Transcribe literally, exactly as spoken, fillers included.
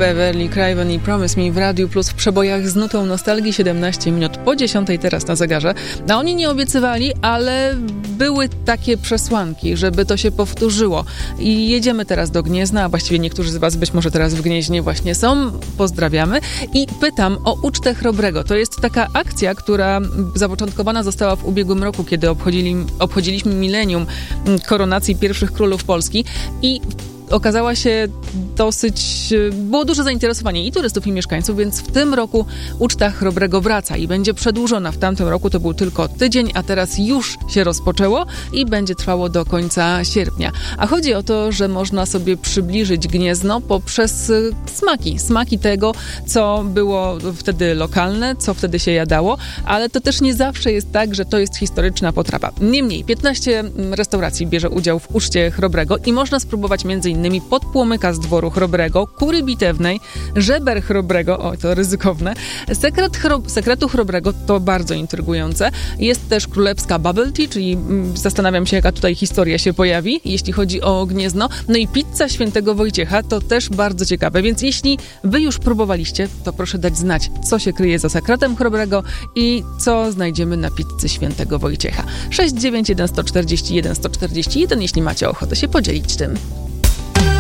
Beverly Craven i Promise Me w Radiu Plus w przebojach z nutą nostalgii. Siedemnaście minut po dziesiątej teraz na zegarze. No oni nie obiecywali, ale były takie przesłanki, żeby to się powtórzyło. I jedziemy teraz do Gniezna, a właściwie niektórzy z was być może teraz w Gnieźnie właśnie są. Pozdrawiamy. I pytam o Ucztę Chrobrego. To jest taka akcja, która zapoczątkowana została w ubiegłym roku, kiedy obchodzili, obchodziliśmy milenium koronacji pierwszych królów Polski i okazała się dosyć... Było duże zainteresowanie i turystów, i mieszkańców, więc w tym roku Uczta Chrobrego wraca i będzie przedłużona. W tamtym roku to był tylko tydzień, a teraz już się rozpoczęło i będzie trwało do końca sierpnia. A chodzi o to, że można sobie przybliżyć Gniezno poprzez smaki. Smaki tego, co było wtedy lokalne, co wtedy się jadało, ale to też nie zawsze jest tak, że to jest historyczna potrawa. Niemniej, piętnaście restauracji bierze udział w Uczcie Chrobrego i można spróbować między innymi podpłomyka z dworu Chrobrego, kury bitewnej, żeber Chrobrego, o to ryzykowne, sekret chro- sekretu Chrobrego, to bardzo intrygujące. Jest też królewska bubble tea, czyli mm, zastanawiam się, jaka tutaj historia się pojawi, jeśli chodzi o Gniezno. No i pizza Świętego Wojciecha, to też bardzo ciekawe, więc jeśli wy już próbowaliście, to proszę dać znać, co się kryje za sekretem Chrobrego i co znajdziemy na pizzy Świętego Wojciecha. sześć dziewięć jeden sto czterdzieści jeden sto czterdzieści jeden, jeśli macie ochotę się podzielić tym.